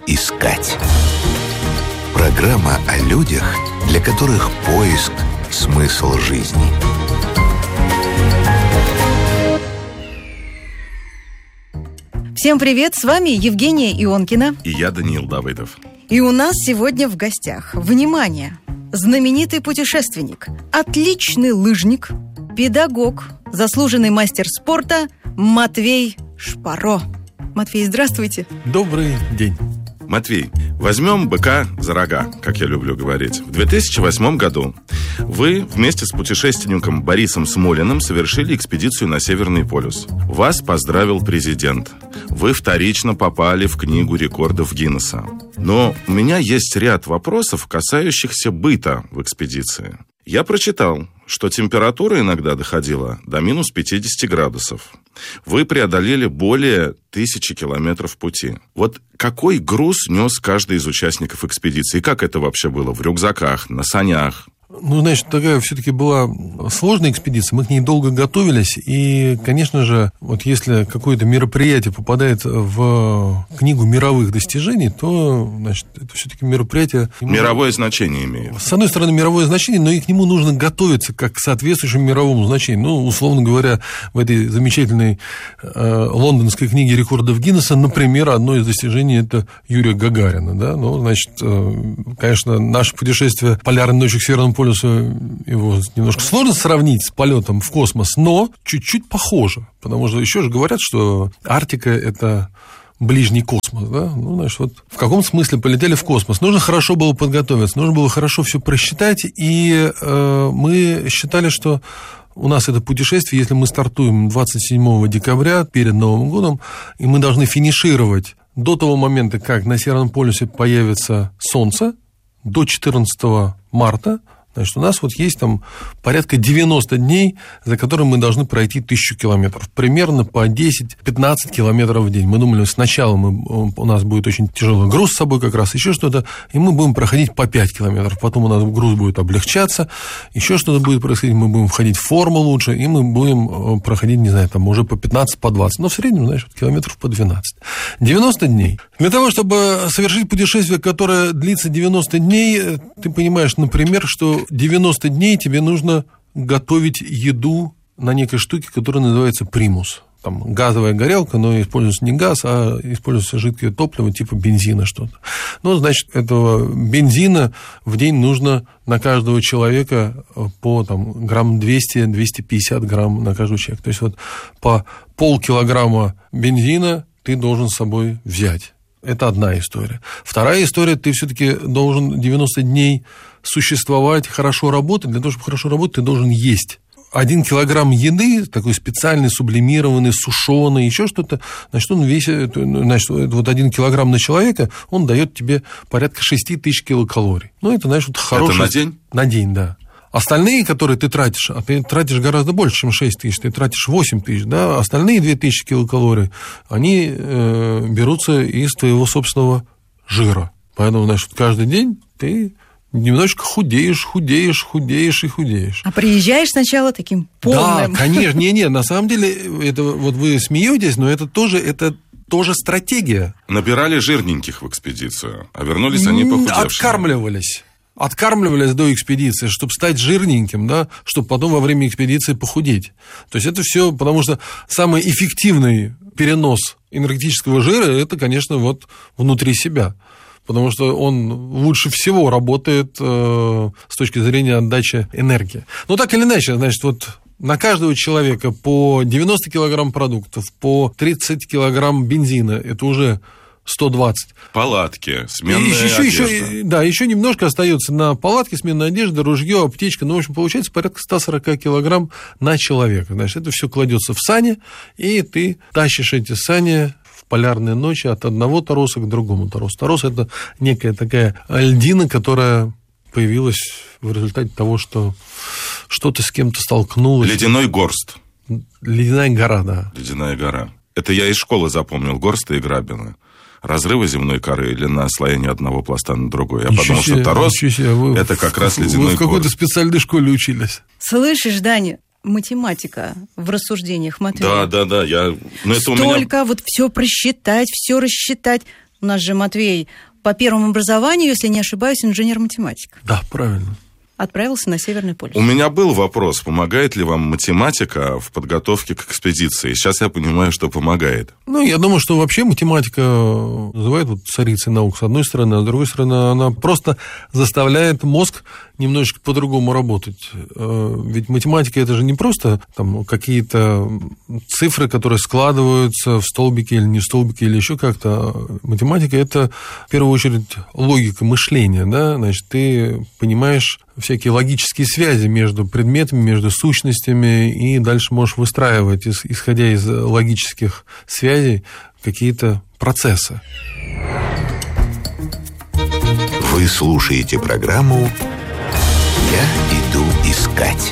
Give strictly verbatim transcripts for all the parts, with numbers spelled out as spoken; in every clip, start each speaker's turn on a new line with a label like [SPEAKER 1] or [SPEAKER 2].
[SPEAKER 1] искать. Программа о людях, для которых поиск – смысл жизни.
[SPEAKER 2] Всем привет, с вами Евгения Ионкина.
[SPEAKER 3] И я, Даниил Давыдов.
[SPEAKER 2] И у нас сегодня в гостях, внимание, знаменитый путешественник, отличный лыжник, педагог, заслуженный мастер спорта Матвей Шпаро. Матвей, здравствуйте.
[SPEAKER 4] Добрый день.
[SPEAKER 3] Матвей, возьмем быка за рога, как я люблю говорить. В две тысячи восьмом году вы вместе с путешественником Борисом Смолиным совершили экспедицию на Северный полюс. Вас поздравил президент. Вы вторично попали в книгу рекордов Гиннесса. Но у меня есть ряд вопросов, касающихся быта в экспедиции. Я прочитал, что температура иногда доходила до минус пятьдесят градусов. Вы преодолели более тысячи километров пути. Вот какой груз нес каждый из участников экспедиции? Как это вообще было? В рюкзаках, на санях?
[SPEAKER 4] Ну, значит, такая все-таки была сложная экспедиция, мы к ней долго готовились, и, конечно же, вот если какое-то мероприятие попадает в книгу мировых достижений, то, значит, это все-таки мероприятие...
[SPEAKER 3] Мировое значение имеет.
[SPEAKER 4] С одной стороны, мировое значение, но и к нему нужно готовиться как к соответствующему мировому значению. Ну, условно говоря, в этой замечательной э, лондонской книге рекордов Гиннесса, например, одно из достижений – это Юрия Гагарина, да, ну, значит, э, конечно, наше путешествие «Полярной ночью к Северному полюсу», его немножко сложно сравнить с полетом в космос, но чуть-чуть похоже, потому что еще же говорят, что Арктика – это ближний космос, да? Ну, значит, вот в каком смысле полетели в космос? Нужно хорошо было подготовиться, нужно было хорошо все просчитать, и э, мы считали, что у нас это путешествие, если мы стартуем двадцать седьмого декабря перед Новым годом, и мы должны финишировать до того момента, как на Северном полюсе появится Солнце, до четырнадцатого марта, значит, у нас вот есть там порядка девяносто дней, за которые мы должны пройти тысячу километров. Примерно по десять-пятнадцать километров в день. Мы думали, сначала мы, у нас будет очень тяжелый груз с собой как раз, еще что-то, и мы будем проходить по пять километров. Потом у нас груз будет облегчаться, еще что-то будет происходить, мы будем входить в форму лучше, и мы будем проходить, не знаю, там уже по пятнадцать, по двадцать. Но в среднем, знаешь, километров по двенадцать. девяносто дней. Для того, чтобы совершить путешествие, которое длится девяносто дней, ты понимаешь, например, что девяносто дней тебе нужно готовить еду на некой штуке, которая называется примус. Там газовая горелка, но используется не газ, а используется жидкое топливо, типа бензина что-то. Ну, значит, этого бензина в день нужно на каждого человека по там, грамм двести - двести пятьдесят грамм на каждого человека. То есть вот по полкилограмма бензина ты должен с собой взять. Это одна история. Вторая история, ты все-таки должен девяносто дней существовать, хорошо работать. Для того, чтобы хорошо работать, ты должен есть. Один килограмм еды, такой специальный, сублимированный, сушеный, еще что-то, значит, он весит, значит, вот один килограмм на человека, он дает тебе порядка шесть тысяч килокалорий. Ну, это, знаешь, вот хороший...
[SPEAKER 3] Это на день?
[SPEAKER 4] На день, да. Остальные, которые ты тратишь, а ты тратишь гораздо больше, чем шесть тысяч, ты тратишь восемь тысяч, да, остальные две тысячи килокалорий, они э, берутся из твоего собственного жира. Поэтому, значит, каждый день ты немножечко худеешь, худеешь, худеешь и худеешь.
[SPEAKER 2] А приезжаешь сначала таким полным.
[SPEAKER 4] Да, конечно, не-не, на самом деле, это вот вы смеетесь, но это тоже, это тоже стратегия.
[SPEAKER 3] Набирали жирненьких в экспедицию, а вернулись они похудевшими.
[SPEAKER 4] Откармливались. Откармливались до экспедиции, чтобы стать жирненьким, да, чтобы потом во время экспедиции похудеть. То есть это все, потому что самый эффективный перенос энергетического жира – это, конечно, вот внутри себя. Потому что он лучше всего работает э, с точки зрения отдачи энергии. Но так или иначе, значит, вот на каждого человека по девяносто килограмм продуктов, по тридцать килограмм бензина – это уже сто двадцать.
[SPEAKER 3] Палатки, сменная
[SPEAKER 4] еще,
[SPEAKER 3] одежда.
[SPEAKER 4] Еще, да, еще немножко остается на палатке, сменная одежда, ружье, аптечка. Ну, в общем, получается порядка сто сорок килограмм на человека. Значит, это все кладется в сани, и ты тащишь эти сани в полярные ночи от одного тороса к другому торосу. Торос – это некая такая льдина, которая появилась в результате того, что что-то с кем-то столкнулось.
[SPEAKER 3] Ледяной горст.
[SPEAKER 4] Ледяная гора, да.
[SPEAKER 3] Ледяная гора. Это я из школы запомнил, Горста и Грабина. Разрывы земной коры или наслоение одного пласта на другой. Я подумал, что торос – это как раз ледяной горст.
[SPEAKER 4] Вы в какой-то специальной школе учились.
[SPEAKER 2] Слышишь, Даня, математика в рассуждениях Матвея.
[SPEAKER 3] Да, да, да. Я...
[SPEAKER 2] Ну, это Столько у меня... вот все просчитать, все рассчитать. У нас же Матвей по первому образованию, если не ошибаюсь, инженер-математик.
[SPEAKER 4] Да, правильно.
[SPEAKER 2] Отправился на Северный полюс.
[SPEAKER 3] У меня был вопрос, помогает ли вам математика в подготовке к экспедиции? Сейчас я понимаю, что помогает.
[SPEAKER 4] Ну, я думаю, что вообще математика называют вот царицей наук с одной стороны, а с другой стороны она просто заставляет мозг немножечко по-другому работать. Ведь математика – это же не просто там какие-то цифры, которые складываются в столбики или не в столбики, или еще как-то. Математика – это, в первую очередь, логика мышления, да? Значит, ты понимаешь всякие логические связи между предметами, между сущностями, и дальше можешь выстраивать, исходя из логических связей, какие-то процессы.
[SPEAKER 1] Вы слушаете программу «Я иду искать»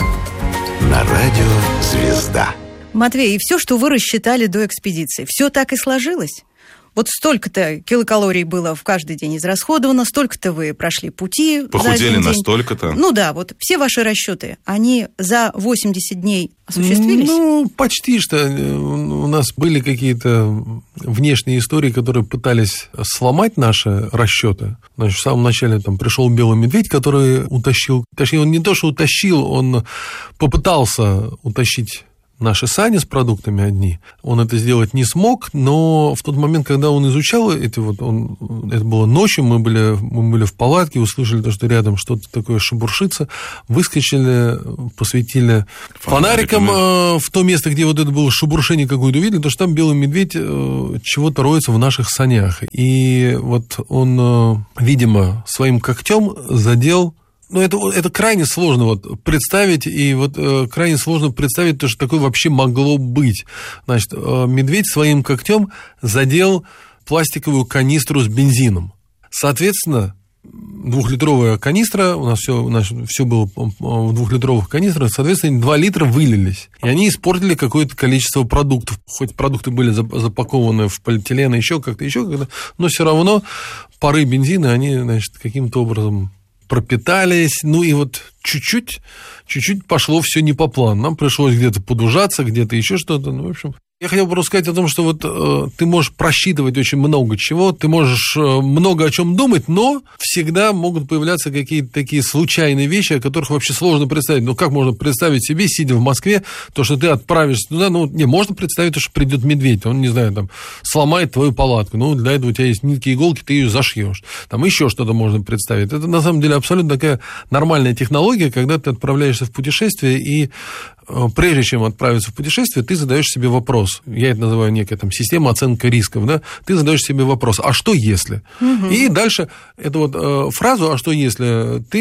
[SPEAKER 1] на радио «Звезда».
[SPEAKER 2] Матвей, и все, что вы рассчитали до экспедиции, все так и сложилось? Вот столько-то килокалорий было в каждый день израсходовано, столько-то вы прошли пути.
[SPEAKER 3] Похудели на столько-то.
[SPEAKER 2] Ну да, вот все ваши расчеты, они за восемьдесят дней осуществились?
[SPEAKER 4] Ну, почти что. У нас были какие-то внешние истории, которые пытались сломать наши расчеты. Значит, в самом начале там пришел белый медведь, который утащил, точнее, он не то, что утащил, он попытался утащить наши сани с продуктами одни. Он это сделать не смог, но в тот момент, когда он изучал эти вот, он, это было ночью, мы были, мы были в палатке, услышали то, что рядом что-то такое шебуршится, выскочили, посветили фонариком э, в то место, где вот это было шебуршение какое-то, увидели, то, что там белый медведь э, чего-то роется в наших санях. И вот он, э, видимо, своим когтем задел. Ну, это, это крайне сложно вот представить, и вот э, крайне сложно представить то, что такое вообще могло быть. Значит, э, медведь своим когтем задел пластиковую канистру с бензином. Соответственно, двухлитровая канистра, у нас все, у нас все было в двухлитровых канистрах, соответственно, два литра вылились. И они испортили какое-то количество продуктов. Хоть продукты были запакованы в полиэтилен, еще как-то, еще как-то, но все равно пары бензина, они, значит, каким-то образом пропитались, ну и вот чуть-чуть, чуть-чуть пошло все не по плану. Нам пришлось где-то подужаться, где-то еще что-то, ну, в общем... Я хотел просто сказать о том, что вот э, ты можешь просчитывать очень много чего, ты можешь э, много о чем думать, но всегда могут появляться какие-то такие случайные вещи, о которых вообще сложно представить. Ну, как можно представить себе, сидя в Москве, то, что ты отправишься туда, ну, не, можно представить, то, что придет медведь, он, не знаю, там, сломает твою палатку, ну, для этого у тебя есть нитки, иголки, ты ее зашьешь. Там еще что-то можно представить. Это, на самом деле, абсолютно такая нормальная технология, когда ты отправляешься в путешествие, и прежде чем отправиться в путешествие, ты задаешь себе вопрос. Я это называю некая там система оценки рисков, да? Ты задаешь себе вопрос, а что если? Угу. И дальше эту вот э, фразу, а что если, ты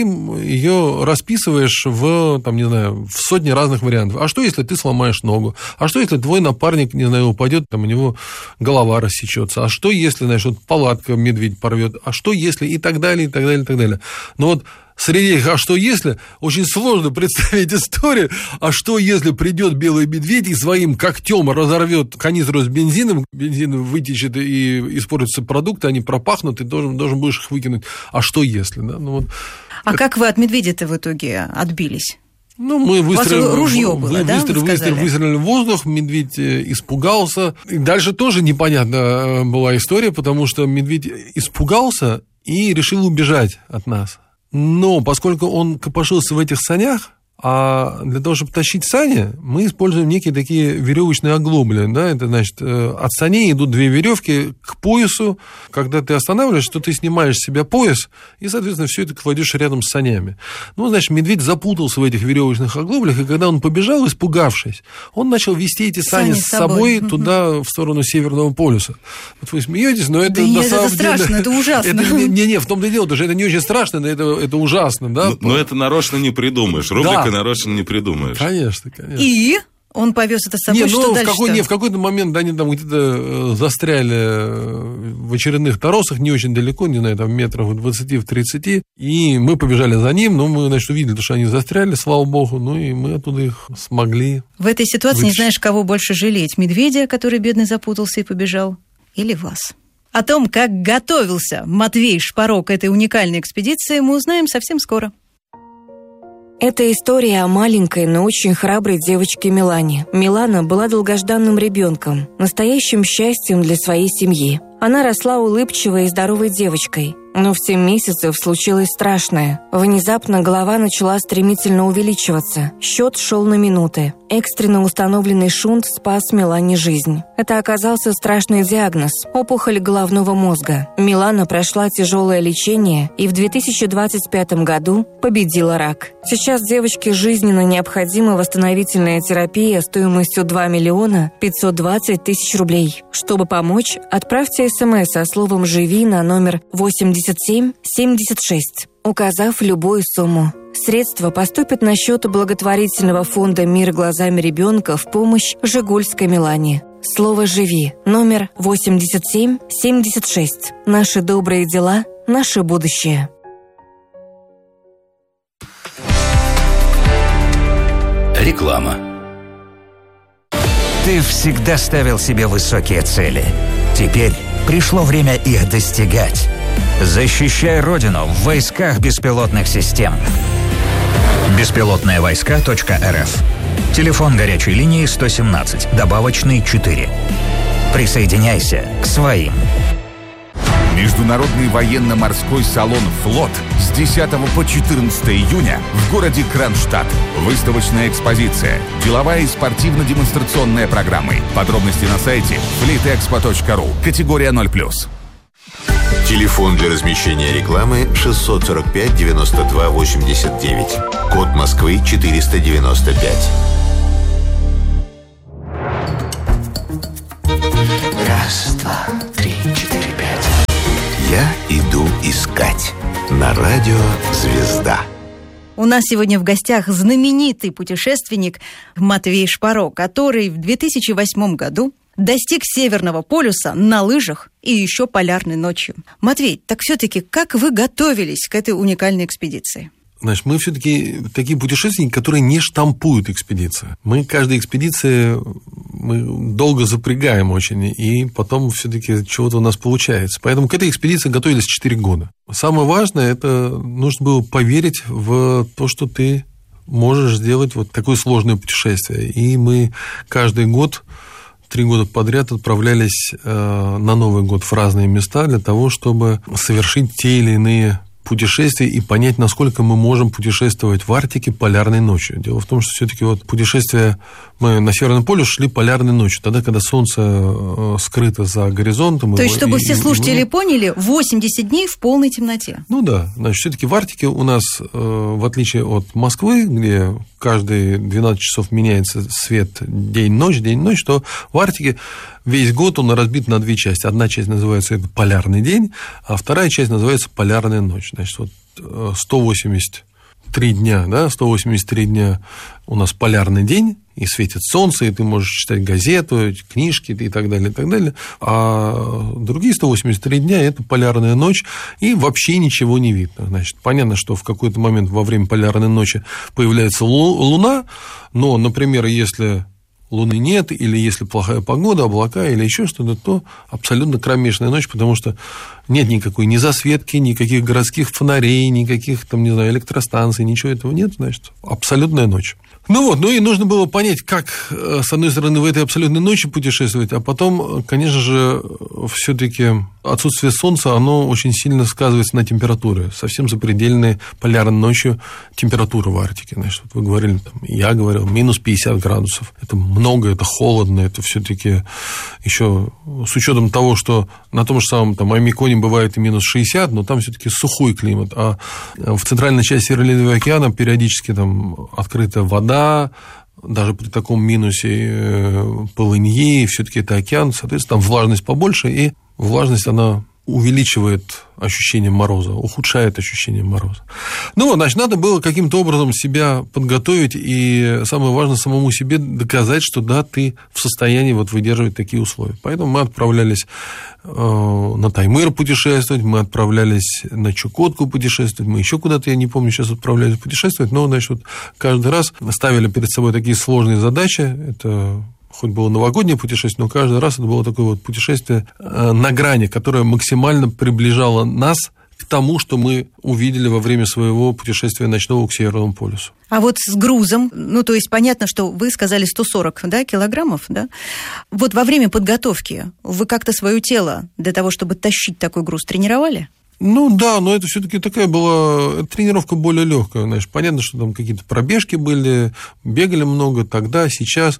[SPEAKER 4] ее расписываешь в, там, не знаю, в сотни разных вариантов. А что если ты сломаешь ногу? А что если твой напарник, не знаю, упадет, там у него голова рассечется? А что если, знаешь, вот палатка медведь порвет? А что если? И так далее, и так далее, и так далее. Но вот среди их «а что если» очень сложно представить историю, а что если придет белый медведь и своим когтем разорвет канистру с бензином, бензин вытечет и испортятся продукты, они пропахнут, и должен, должен будешь их выкинуть. А что если? Да? Ну, вот.
[SPEAKER 2] А это... как вы от медведя-то в итоге отбились?
[SPEAKER 4] Ну, мы выстрелили,
[SPEAKER 2] у вас ружье было,
[SPEAKER 4] вы,
[SPEAKER 2] да,
[SPEAKER 4] выстрелили, выстрелили, выстрелили в воздух, медведь испугался. И дальше тоже непонятная была история, потому что медведь испугался и решил убежать от нас. Но поскольку он копошился в этих санях, а для того, чтобы тащить сани, мы используем некие такие веревочные оглобли. Да? Это значит, от саней идут две веревки к поясу. Когда ты останавливаешься, то ты снимаешь с себя пояс, и, соответственно, все это кладешь рядом с санями. Ну, значит, медведь запутался в этих веревочных оглоблях, и когда он побежал, испугавшись, он начал вести эти сани, сани с собой, собой туда, в сторону Северного полюса. Вот вы смеетесь, но это
[SPEAKER 2] да
[SPEAKER 4] на
[SPEAKER 2] нет,
[SPEAKER 4] самом
[SPEAKER 2] это
[SPEAKER 4] деле...
[SPEAKER 2] страшно, это ужасно.
[SPEAKER 4] Не-не, в том-то и дело, что это не очень страшно, но это, это ужасно. Да?
[SPEAKER 3] Но, но это нарочно не придумаешь. Рубрика
[SPEAKER 4] да.
[SPEAKER 3] нарочно не придумаешь.
[SPEAKER 4] Конечно, конечно.
[SPEAKER 2] И он повез это с собой,
[SPEAKER 4] не,
[SPEAKER 2] что
[SPEAKER 4] ну,
[SPEAKER 2] дальше?
[SPEAKER 4] В, какой, не, в какой-то момент да, они там где-то застряли в очередных торосах, не очень далеко, не знаю, там метров в двадцати, в тридцати, и мы побежали за ним, но мы, значит, увидели, что они застряли, слава богу, ну и мы оттуда их смогли
[SPEAKER 2] В этой ситуации
[SPEAKER 4] вытащить.
[SPEAKER 2] Не знаешь, кого больше жалеть, медведя, который бедный запутался и побежал, или вас? О том, как готовился Матвей Шпаро к этой уникальной экспедиции, мы узнаем совсем скоро.
[SPEAKER 5] Это история о маленькой, но очень храброй девочке Милане. Милана была долгожданным ребенком, настоящим счастьем для своей семьи. Она росла улыбчивой и здоровой девочкой. Но в семь месяцев случилось страшное. Внезапно голова начала стремительно увеличиваться. Счет шел на минуты. Экстренно установленный шунт спас Милане жизнь. Это оказался страшный диагноз – опухоль головного мозга. Милана прошла тяжелое лечение и в две тысячи двадцать пятом году победила рак. Сейчас девочке жизненно необходима восстановительная терапия стоимостью два миллиона пятьсот двадцать тысяч рублей. Чтобы помочь, отправьте смс со словом «Живи» на номер восемьдесят семь семьдесят шесть, указав любую сумму. Средства поступят на счет благотворительного фонда «Мир глазами ребенка» в помощь Жигульской Милане. Слово «Живи» номер восемьдесят семь семьдесят шесть. Наши добрые дела, наше будущее.
[SPEAKER 6] Реклама. Ты всегда ставил себе высокие цели. Теперь пришло время их достигать. Защищай Родину в войсках беспилотных систем. беспилотные войска точка эр эф. Телефон горячей линии сто семнадцать, добавочный четыре. Присоединяйся к своим.
[SPEAKER 7] Международный военно-морской салон «Флот» с десятого по четырнадцатое июня в городе Кронштадт. Выставочная экспозиция, деловая и спортивно-демонстрационная программы. Подробности на сайте флитэкспо точка ру. Категория ноль плюс.
[SPEAKER 1] Телефон для размещения рекламы шестьсот сорок пять девяносто два восемьдесят девять. Код Москвы четыреста девяносто пять.
[SPEAKER 6] Раз, два, три, четыре, пять.
[SPEAKER 1] Я иду искать. На радио «Звезда».
[SPEAKER 2] У нас сегодня в гостях знаменитый путешественник Матвей Шпаро, который в две тысячи восьмом году достиг Северного полюса на лыжах и еще полярной ночью. Матвей, так все-таки как вы готовились к этой уникальной экспедиции?
[SPEAKER 4] Значит, мы все-таки такие путешественники, которые не штампуют экспедицию. Мы каждой экспедиции мы долго запрягаем очень, и потом все-таки чего-то у нас получается. Поэтому к этой экспедиции готовились четыре года. Самое важное, это нужно было поверить в то, что ты можешь сделать вот такое сложное путешествие. И мы каждый год, три года подряд отправлялись э, на Новый год в разные места для того, чтобы совершить те или иные путешествия и понять, насколько мы можем путешествовать в Арктике полярной ночью. Дело в том, что все-таки вот путешествия мы на Северный полюс шли полярной ночью, тогда, когда солнце скрыто за горизонтом.
[SPEAKER 2] То есть, чтобы
[SPEAKER 4] и,
[SPEAKER 2] все
[SPEAKER 4] и,
[SPEAKER 2] слушатели
[SPEAKER 4] и,
[SPEAKER 2] поняли, восемьдесят дней в полной темноте.
[SPEAKER 4] Ну да, значит, все-таки в Арктике у нас, в отличие от Москвы, где каждые двенадцать часов меняется свет день-ночь, день-ночь, то в Арктике весь год он разбит на две части. Одна часть называется это полярный день, а вторая часть называется полярная ночь. Значит, вот сто восемьдесят три дня, да, сто восемьдесят три дня у нас полярный день, и светит солнце, и ты можешь читать газету, книжки и так далее, и так далее. А другие сто восемьдесят три дня – это полярная ночь, и вообще ничего не видно. Значит, понятно, что в какой-то момент во время полярной ночи появляется луна, но, например, если луны нет, или если плохая погода, облака, или еще что-то, то абсолютно кромешная ночь, потому что нет никакой ни засветки, никаких городских фонарей, никаких, там, не знаю, электростанций, ничего этого нет, значит, абсолютная ночь. Ну вот, ну и нужно было понять, как, с одной стороны, в этой абсолютной ночи путешествовать, а потом, конечно же, все-таки отсутствие солнца, оно очень сильно сказывается на температуре. Совсем запредельная полярной ночью температура в Арктике. Значит, вот вы говорили, там, я говорил, минус пятьдесят градусов. Это много, это холодно, это все-таки еще с учетом того, что на том же самом там Омиконе бывает и минус шестьдесят, но там все-таки сухой климат. А в центральной части Северного океана периодически там открытая вода, даже при таком минусе полыньи, все-таки это океан, соответственно, там влажность побольше, и влажность, она увеличивает ощущение мороза, ухудшает ощущение мороза. Ну вот, значит, надо было каким-то образом себя подготовить, и самое важное, самому себе доказать, что да, ты в состоянии вот выдерживать такие условия. Поэтому мы отправлялись э, на Таймыр путешествовать, мы отправлялись на Чукотку путешествовать, мы еще куда-то, я не помню, сейчас отправлялись путешествовать, но, значит, вот каждый раз ставили перед собой такие сложные задачи, это... Хоть было новогоднее путешествие, но каждый раз это было такое вот путешествие на грани, которое максимально приближало нас к к тому, что мы увидели во время своего путешествия ночного к Северному полюсу.
[SPEAKER 2] А вот с грузом, ну, то есть понятно, что вы сказали сто сорок, да, килограммов, да? Вот во время подготовки вы как-то свое тело для того, чтобы тащить такой груз, тренировали?
[SPEAKER 4] Ну да, но это все-таки такая была тренировка более легкая, знаешь. Понятно, что там какие-то пробежки были, бегали много тогда, сейчас.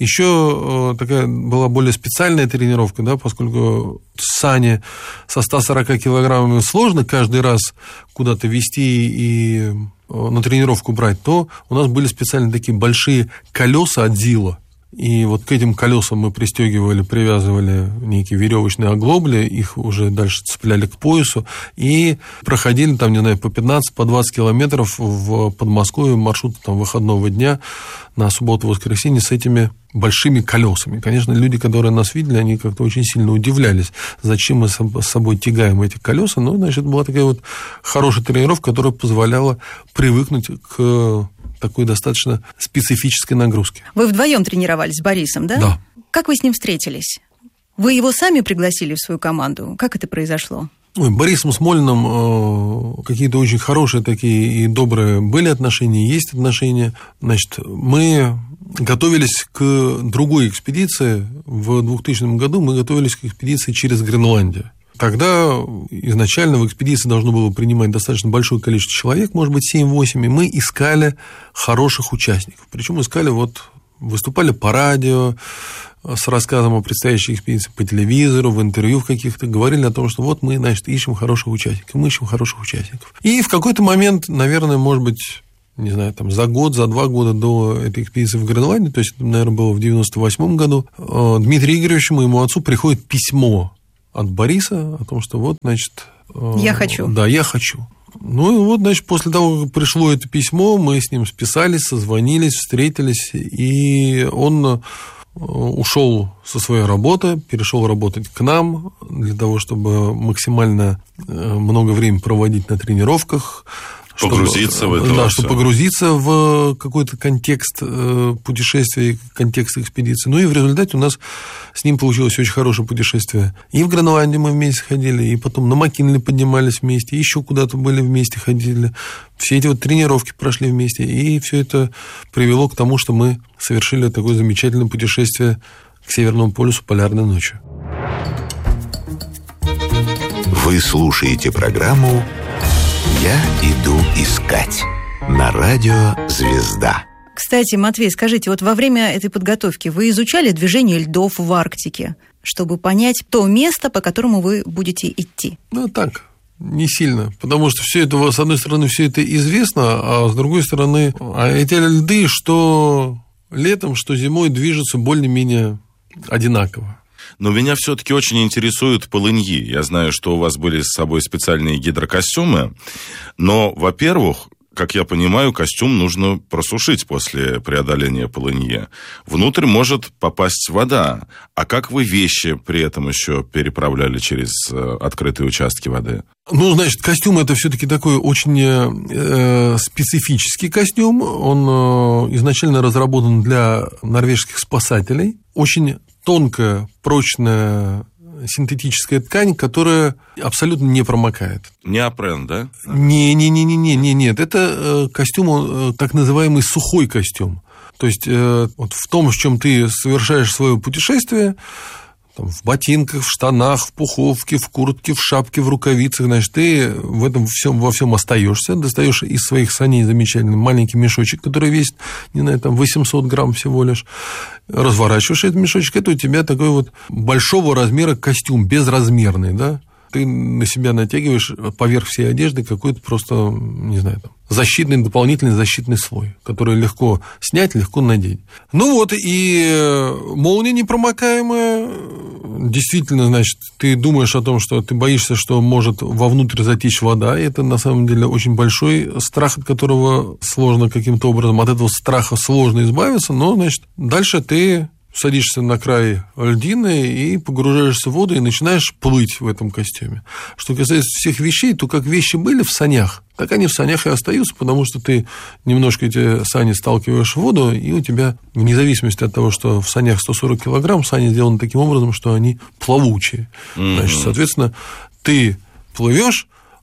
[SPEAKER 4] Еще такая была более специальная тренировка, да, поскольку сани со ста сорока килограммами сложно каждый раз куда-то везти и на тренировку брать, то у нас были специальные такие большие колеса от Зила. И вот к этим колесам мы пристегивали, привязывали некие веревочные оглобли, их уже дальше цепляли к поясу и проходили там, не знаю, по пятнадцать, по двадцать километров в Подмосковье маршрут там выходного дня на субботу-воскресенье с этими большими колесами. Конечно, люди, которые нас видели, они как-то очень сильно удивлялись, зачем мы с собой тягаем эти колеса. Ну, значит, это была такая вот хорошая тренировка, которая позволяла привыкнуть к такой достаточно специфической нагрузки.
[SPEAKER 2] Вы вдвоем тренировались с Борисом, да?
[SPEAKER 4] Да.
[SPEAKER 2] Как вы с ним встретились? Вы его сами пригласили в свою команду? Как это произошло?
[SPEAKER 4] Ой, Борисом Смолиным э, какие-то очень хорошие такие и добрые были отношения, есть отношения. Значит, мы готовились к другой экспедиции. В двухтысячном году мы готовились к экспедиции через Гренландию. Тогда изначально в экспедиции должно было принимать достаточно большое количество человек, может быть, семь-восемь, и мы искали хороших участников. Причем искали, вот, выступали по радио с рассказом о предстоящей экспедиции, по телевизору, в интервью в каких-то, говорили о том, что вот мы, значит, ищем хороших участников, мы ищем хороших участников. И в какой-то момент, наверное, может быть, не знаю, там, за год, за два года до этой экспедиции в Гренландию, то есть, это, наверное, было в девяносто восьмом году, Дмитрию Игоревичу, моему отцу, приходит письмо от Бориса о том, что вот, значит...
[SPEAKER 2] Я хочу.
[SPEAKER 4] Да, я хочу. Ну, и вот, значит, после того, как пришло это письмо, мы с ним списались, созвонились, встретились, и он ушел со своей работы, перешел работать к нам для того, чтобы максимально много времени проводить на тренировках,
[SPEAKER 3] Погрузиться
[SPEAKER 4] чтобы,
[SPEAKER 3] в это.
[SPEAKER 4] Да,
[SPEAKER 3] все.
[SPEAKER 4] чтобы погрузиться в какой-то контекст путешествия, контекст экспедиции. Ну и в результате у нас с ним получилось очень хорошее путешествие. И в Гренландию мы вместе ходили, и потом на Маккинли поднимались вместе, и еще куда-то были вместе, ходили. Все эти вот тренировки прошли вместе, и все это привело к тому, что мы совершили такое замечательное путешествие к Северному полюсу полярной ночью.
[SPEAKER 1] Вы слушаете программу «Я иду искать» на радио «Звезда».
[SPEAKER 2] Кстати, Матвей, скажите, вот во время этой подготовки вы изучали движение льдов в Арктике, чтобы понять то место, по которому вы будете идти?
[SPEAKER 4] Ну, так, не сильно, потому что все это, с одной стороны, все это известно, а с другой стороны, а эти льды, что летом, что зимой, движутся более-менее одинаково.
[SPEAKER 3] Но меня все-таки очень интересуют полыньи. Я знаю, что у вас были с собой специальные гидрокостюмы, но, во-первых, как я понимаю, костюм нужно просушить после преодоления полыньи. Внутрь может попасть вода. А как вы вещи при этом еще переправляли через открытые участки воды?
[SPEAKER 4] Ну, значит, костюм – это все-таки такой очень э, специфический костюм. Он э, изначально разработан для норвежских спасателей. Очень тонкая, прочная синтетическая ткань, которая абсолютно не промокает.
[SPEAKER 3] Неопрен, да?
[SPEAKER 4] Не-не-не-не-не, нет. Это костюм, так называемый сухой костюм. То есть, вот в том, в чем ты совершаешь свое путешествие, там, в ботинках, в штанах, в пуховке, в куртке, в шапке, в рукавицах, значит, ты в этом всем, во всем остаешься, достаешь из своих саней замечательный маленький мешочек, который весит, не знаю, там восемьсот грамм всего лишь, разворачиваешь этот мешочек, это у тебя такой вот большого размера костюм, безразмерный, да, ты на себя натягиваешь поверх всей одежды какой-то просто, не знаю, там, защитный, дополнительный защитный слой, который легко снять, легко надеть. Ну вот, и молния непромокаемая. Действительно, значит, ты думаешь о том, что ты боишься, что может вовнутрь затечь вода, и это на самом деле очень большой страх, от которого сложно каким-то образом, от этого страха сложно избавиться, но, значит, дальше ты садишься на край льдины и погружаешься в воду и начинаешь плыть в этом костюме. Что касается всех вещей, то как вещи были в санях, так они в санях и остаются, потому что ты немножко эти сани сталкиваешь в воду, и у тебя, вне зависимости от того, что в санях сто сорок килограмм, сани сделаны таким образом, что они плавучие. Mm-hmm. Значит, соответственно, ты плывешь,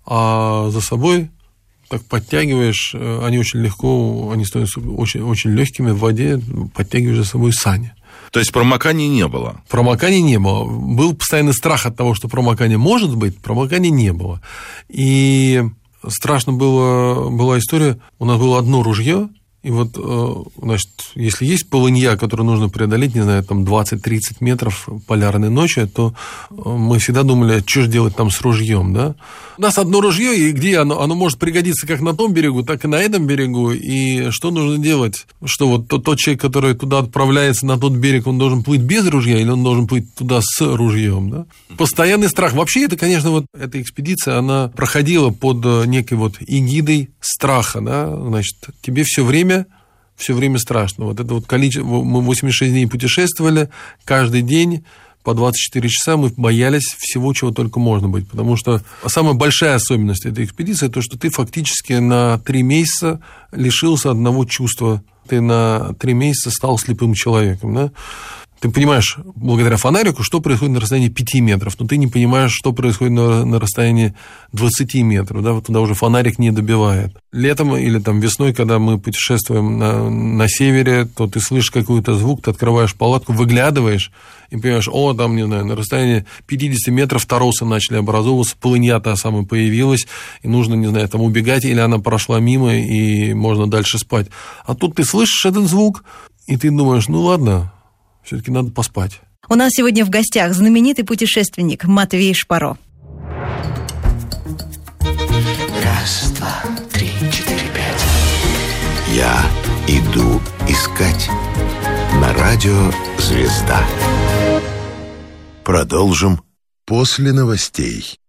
[SPEAKER 4] а за собой так подтягиваешь, они очень легко, они становятся очень, очень легкими в воде, подтягиваешь за собой сани.
[SPEAKER 3] То есть промоканий не было?
[SPEAKER 4] Промоканий не было. Был постоянный страх от того, что промокание может быть, промоканий не было. И страшно было, была история, у нас было одно ружье, и вот, значит, если есть полынья, которую нужно преодолеть, не знаю, там двадцать-тридцать метров полярной ночи, то мы всегда думали, что же делать там с ружьем, да? У нас одно ружье, и где оно? Оно может пригодиться как на том берегу, так и на этом берегу, и что нужно делать? Что вот тот, тот человек, который туда отправляется, на тот берег, он должен плыть без ружья, или он должен плыть туда с ружьем, да? Постоянный страх. Вообще, это, конечно, вот эта экспедиция, она проходила под некой вот эгидой страха, да? Значит, тебе все время все время страшно. Вот это вот количество... Мы восемьдесят шесть дней путешествовали, каждый день по двадцать четыре часа мы боялись всего, чего только можно быть. Потому что самая большая особенность этой экспедиции, то, что ты фактически на три месяца лишился одного чувства. Ты на три месяца стал слепым человеком, да? Ты понимаешь, благодаря фонарику, что происходит на расстоянии пяти метров, но ты не понимаешь, что происходит на, на расстоянии двадцати метров, да, вот туда уже фонарик не добивает. Летом или там весной, когда мы путешествуем на, на севере, то ты слышишь какой-то звук, ты открываешь палатку, выглядываешь и понимаешь, о, там, не знаю, на расстоянии пятидесяти метров торосы начали образовываться, полынья та самая появилась, и нужно, не знаю, там убегать, или она прошла мимо, и можно дальше спать. А тут ты слышишь этот звук, и ты думаешь, ну ладно, все-таки надо поспать.
[SPEAKER 2] У нас сегодня в гостях знаменитый путешественник Матвей Шпаро.
[SPEAKER 1] Раз, два, три, четыре, пять. Я иду искать. На радио «Звезда». Продолжим после новостей.